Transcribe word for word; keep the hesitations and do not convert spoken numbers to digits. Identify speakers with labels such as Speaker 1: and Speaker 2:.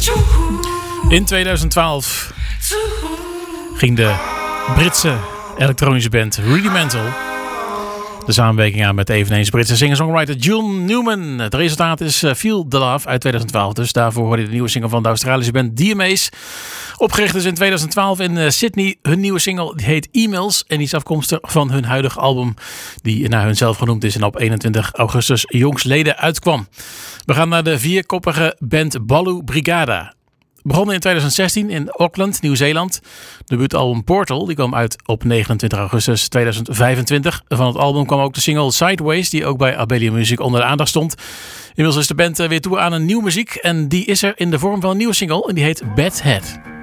Speaker 1: In tweeduizend twaalf ging de Britse elektronische band Rudimental de samenwerking aan met eveneens Britse singer-songwriter John Newman. Het resultaat is uh, Feel the Love uit tweeduizend twaalf. Dus daarvoor hoorde je de nieuwe single van de Australische band D M A's. Opgericht is in tweeduizend twaalf in uh, Sydney. Hun nieuwe single die heet E-mails en die is afkomstig van hun huidige album die naar hun zelf genoemd is en op eenentwintig augustus jongsleden uitkwam. We gaan naar de vierkoppige band Baloo Brigada. Begonnen in tweeduizend zestien in Auckland, Nieuw-Zeeland. Debuutalbum Portal die kwam uit op negenentwintig augustus tweeduizend vijfentwintig. Van het album kwam ook de single Sideways, die ook bij Abelia Music onder de aandacht stond. Inmiddels is de band weer toe aan een nieuwe muziek en die is er in de vorm van een nieuwe single en die heet Bad Head.